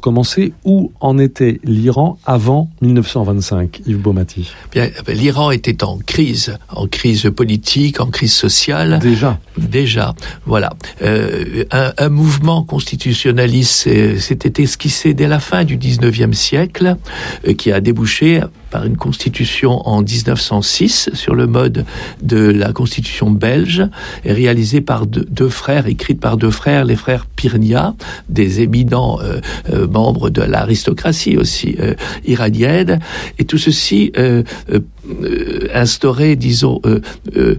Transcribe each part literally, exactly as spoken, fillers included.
commencer, où en était l'Iran avant mille neuf cent vingt-cinq, Yves Baumati? Bien, l'Iran était en crise, en crise politique, en crise sociale. Déjà. Déjà, voilà. Euh, un, un mouvement constitutionnaliste s'était esquissé dès la fin du dix-neuvième siècle, euh, qui a débouché par une constitution en dix-neuf cent six sur le mode de la constitution belge, et réalisée par deux, deux frères, écrite par deux frères, les frères Pirnia, des éminents euh, euh, membres de l'aristocratie aussi euh, iranienne, et tout ceci euh, euh, euh, instauré, disons, euh, euh,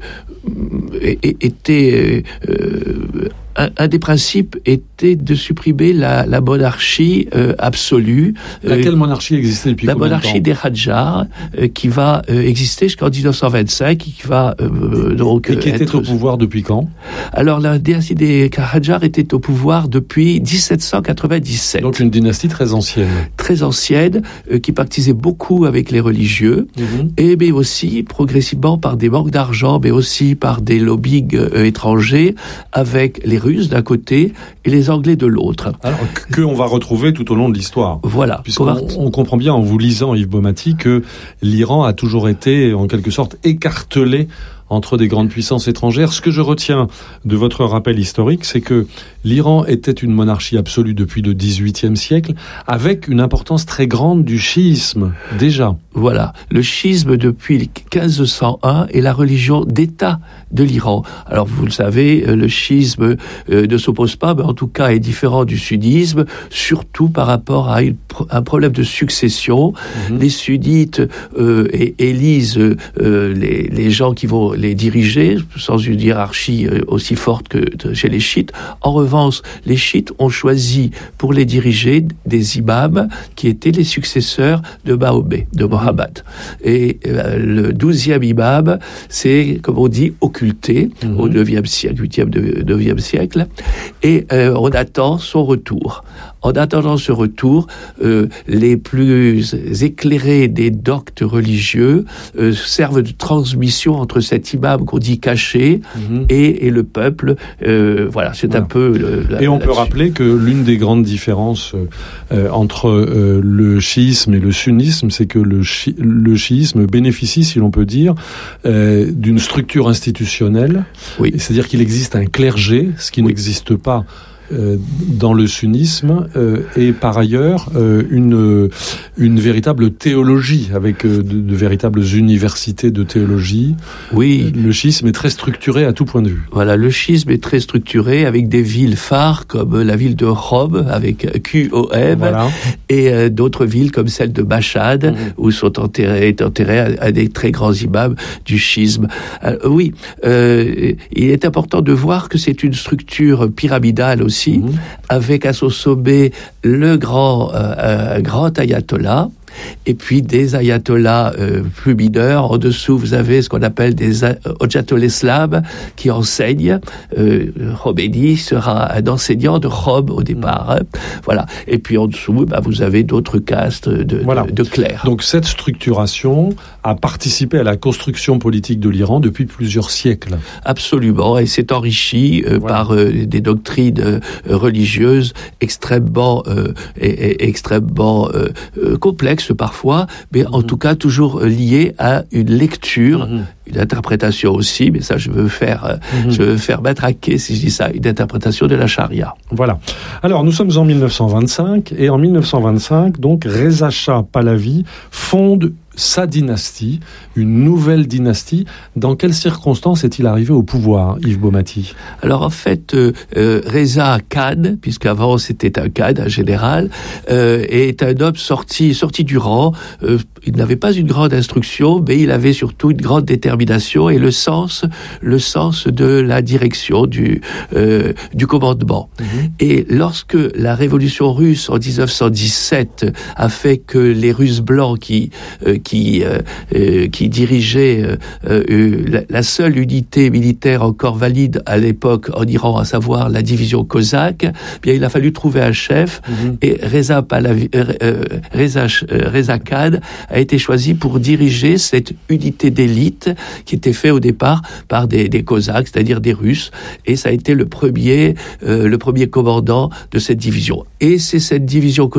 était euh, un, un des principes était de supprimer la, la monarchie euh, absolue. Laquelle euh, monarchie existait depuis la combien de temps? La monarchie des Hadjars, euh, qui va euh, exister jusqu'en dix-neuf cent vingt-cinq, qui va euh, donc et qui était être... au pouvoir depuis quand? Alors la dynastie des Hadjars était au pouvoir depuis dix-sept cent quatre-vingt-dix-sept. Donc une dynastie très ancienne. Très ancienne, euh, qui pactisait beaucoup avec les religieux, mm-hmm. et mais aussi progressivement par des manques d'argent, mais aussi par des lobbying euh, étrangers, avec les Russes d'un côté et les Anglais de l'autre. Alors que on va retrouver tout au long de l'histoire. Voilà. Puisqu'on on comprend bien en vous lisant, Yves Baumati, que l'Iran a toujours été en quelque sorte écartelé entre des grandes puissances étrangères. Ce que je retiens de votre rappel historique, c'est que l'Iran était une monarchie absolue depuis le dix-huitième siècle, avec une importance très grande du chiisme, déjà. Voilà. Le chiisme, depuis quinze cent un, est la religion d'État de l'Iran. Alors, vous le savez, le chiisme euh, ne s'oppose pas, mais en tout cas est différent du sunnisme, surtout par rapport à une, un problème de succession. Mmh. Les sunnites euh, élisent euh, les, les gens qui vont les diriger, sans une hiérarchie aussi forte que chez les chiites. En revanche, les chiites ont choisi pour les diriger des imams qui étaient les successeurs de Mahomet, de Mohammed. Et euh, le douzième imam, c'est, comme on dit, occulté mmh. au neuvième siècle, huitième, neuvième siècle, et euh, on attend son retour. En attendant ce retour, euh, les plus éclairés des doctes religieux euh, servent de transmission entre cet imam qu'on dit caché mmh. et, et le peuple. Euh, voilà, c'est voilà. un peu... Le, la, et on peut rappeler que l'une des grandes différences euh, entre euh, le chiisme et le sunnisme, c'est que le, chi- le chiisme bénéficie, si l'on peut dire, euh, d'une structure institutionnelle. Oui. C'est-à-dire qu'il existe un clergé, ce qui oui. n'existe pas Euh, dans le sunnisme, euh, et par ailleurs euh, une, une véritable théologie, avec euh, de, de véritables universités de théologie. Oui. Le chiisme est très structuré à tout point de vue. Voilà, le chiisme est très structuré, avec des villes phares comme la ville de Qom, avec Q O M, voilà. et euh, d'autres villes comme celle de Mashhad, mmh. où sont enterrés, enterrés à, à des très grands imams du chiisme. Euh, oui, euh, il est important de voir que c'est une structure pyramidale aussi, Mmh. avec à son sommet le grand, euh, grand ayatollah, et puis des ayatollahs euh, plus mineurs. En dessous, vous avez ce qu'on appelle des Hojjatul Islam qui enseignent. Euh, Khomeini sera un enseignant de Qom au départ. Hein. Voilà. Et puis en dessous, bah, vous avez d'autres castes de, voilà. de, de clercs. Donc cette structuration a participé à la construction politique de l'Iran depuis plusieurs siècles. Absolument. Et s'est enrichie euh, voilà. par euh, des doctrines euh, religieuses extrêmement, euh, et, et, extrêmement euh, euh, complexes parfois, mais mmh. en tout cas toujours lié à une lecture, mmh. une interprétation aussi, mais ça je veux faire, mmh. je veux faire matraquer si je dis ça, une interprétation de la charia. Voilà. Alors nous sommes en mille neuf cent vingt-cinq, et en mille neuf cent vingt-cinq, donc Reza Shah Pahlavi fonde sa dynastie, une nouvelle dynastie. Dans quelles circonstances est-il arrivé au pouvoir, Yves Baumati? Alors en fait, euh, euh, Reza Khan, puisqu'avant c'était un Khan, un général, euh, est un homme sorti, sorti du rang. Euh, il n'avait pas une grande instruction, mais il avait surtout une grande détermination et le sens, le sens de la direction, du, euh, du commandement. Mmh. Et lorsque la révolution russe en dix-neuf cent dix-sept a fait que les Russes blancs qui euh, qui euh, euh, qui dirigeait euh, euh, la, la seule unité militaire encore valide à l'époque en Iran, à savoir la division cosaque, eh bien il a fallu trouver un chef, mm-hmm. et Reza Pahlavi, euh, euh, Reza, euh, Reza Khan a été choisi pour diriger cette unité d'élite qui était faite au départ par des, des cosaques, c'est-à-dire des Russes, et ça a été le premier euh, le premier commandant de cette division. Et c'est cette division